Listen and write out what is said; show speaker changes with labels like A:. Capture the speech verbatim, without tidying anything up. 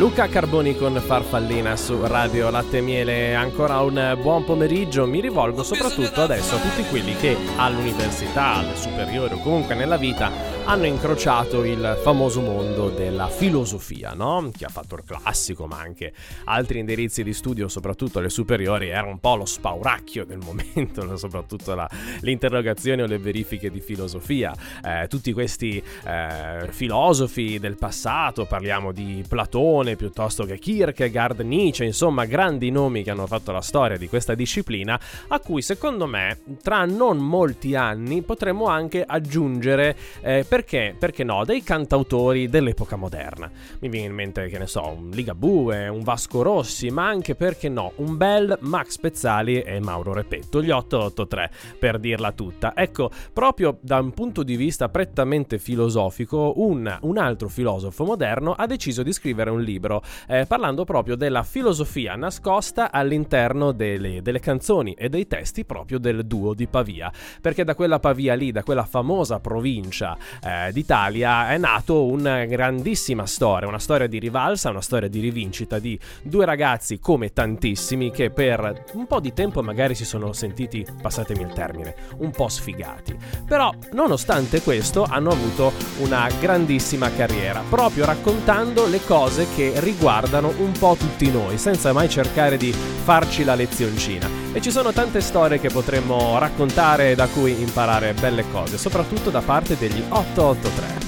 A: Luca Carboni con Farfallina su Radio Latte e Miele. Ancora un buon pomeriggio. Mi rivolgo soprattutto adesso a tutti quelli che all'università, alle superiori o comunque nella vita hanno incrociato il famoso mondo della filosofia, no? Chi ha fatto il classico, ma anche altri indirizzi di studio, soprattutto alle superiori, era un po' lo spauracchio del momento, soprattutto la, le interrogazioni o le verifiche di filosofia. Eh, tutti questi eh, filosofi del passato, parliamo di Platone piuttosto che Kierkegaard, Nietzsche, insomma grandi nomi che hanno fatto la storia di questa disciplina, a cui secondo me tra non molti anni potremmo anche aggiungere eh, perché, perché no, dei cantautori dell'epoca moderna. Mi viene in mente, che ne so, un Ligabue, un Vasco Rossi, ma anche, perché no, un bel Max Pezzali e Mauro Repetto, gli otto otto tre, per dirla tutta. Ecco, proprio da un punto di vista prettamente filosofico, un, un altro filosofo moderno ha deciso di scrivere un libro eh, parlando proprio della filosofia nascosta all'interno delle, delle canzoni e dei testi proprio del duo di Pavia, perché da quella Pavia lì, da quella famosa provincia eh, d'Italia, è nato una grandissima storia, una storia di rivalsa, una storia di rivincita di due ragazzi come tantissimi che per un po' di tempo magari si sono sentiti, passatemi il termine, un po' sfigati, però nonostante questo hanno avuto una grandissima carriera, proprio raccontando le cose che riguardano un po' tutti noi, senza mai cercare di farci la lezioncina. E ci sono tante storie che potremmo raccontare, da cui imparare belle cose, soprattutto da parte degli otto otto tre.